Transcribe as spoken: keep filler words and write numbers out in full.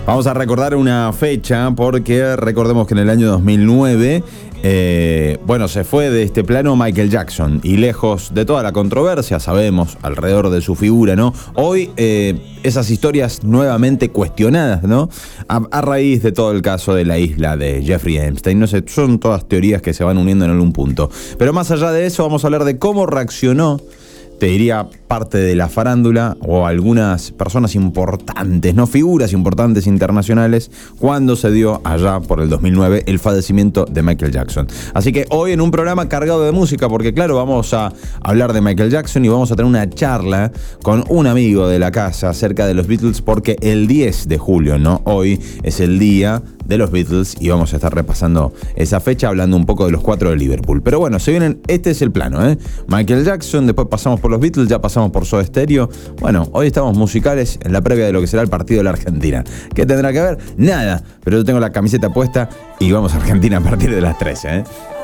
Vamos a recordar una fecha porque recordemos que en el año dos mil nueve, eh, bueno, se fue de este plano Michael Jackson y lejos de toda la controversia, sabemos, alrededor de su figura, ¿no? Hoy eh, esas historias nuevamente cuestionadas, ¿no? A, a raíz de todo el caso de la isla de Jeffrey Epstein, no sé, son todas teorías que se van uniendo en algún punto. Pero más allá de eso, vamos a hablar de cómo reaccionó, te diría, parte de la farándula o algunas personas importantes, no figuras importantes internacionales, cuando se dio allá por el dos mil nueve el fallecimiento de Michael Jackson. Así que hoy en un programa cargado de música, porque claro, vamos a hablar de Michael Jackson y vamos a tener una charla con un amigo de la casa acerca de los Beatles, porque el diez de julio, ¿no? Hoy es el día de los Beatles y vamos a estar repasando esa fecha, hablando un poco de los cuatro de Liverpool. Pero bueno, se vienen, este es el plano, ¿eh? Michael Jackson, después pasamos por los Beatles, ya pasamos por Soda Stereo. Bueno, hoy estamos musicales en la previa de lo que será el partido de la Argentina. ¿Qué tendrá que ver? Nada, pero yo tengo la camiseta puesta y vamos a Argentina a partir de las trece, ¿eh?